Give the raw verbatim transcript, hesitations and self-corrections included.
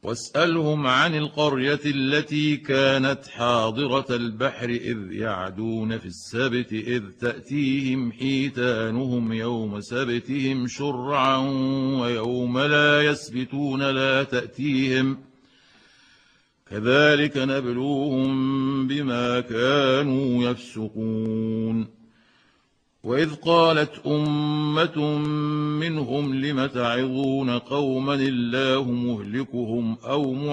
واسألهم عن القرية التي كانت حاضرة البحر إذ يعدون في السبت إذ تأتيهم حيتانهم يوم سبتهم شرعا ويوم لا يسبتون لا تأتيهم كذلك نبلوهم بما كانوا يفسقون. وإذ قالت أمة منهم لم تعظون قوما الله مهلكهم أو